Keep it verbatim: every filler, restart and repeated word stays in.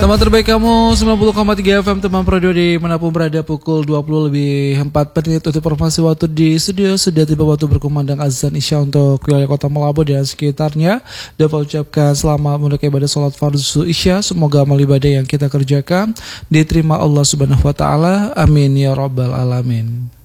Teman terbaik kamu sembilan puluh koma tiga F M teman Prodio di manapun berada, pukul dua puluh lebih empat menit untuk informasi waktu di studio. Sudah tiba waktu berkumandang azan isya untuk wilayah kota Malabo dan sekitarnya. Dapat ucapkan selamat menunaikan ibadah sholat fardu isya. Semoga amal ibadah yang kita kerjakan diterima Allah Subhanahu wa taala. Amin ya rabbal alamin.